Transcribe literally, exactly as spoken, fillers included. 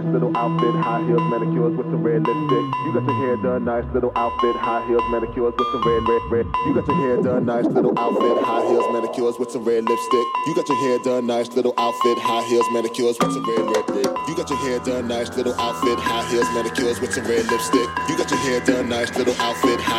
little outfit, high heels, manicures with some red lipstick. You got your hair done, nice little outfit, high heels, manicures with some red, red, red. You got your hair done, nice little outfit, high heels, manicures with some red lipstick. You got your hair done, nice little outfit, high heels, manicures with some red, red, red. You got your hair done, nice little outfit, high heels, manicures with some red lipstick. You got your hair done, nice little outfit, high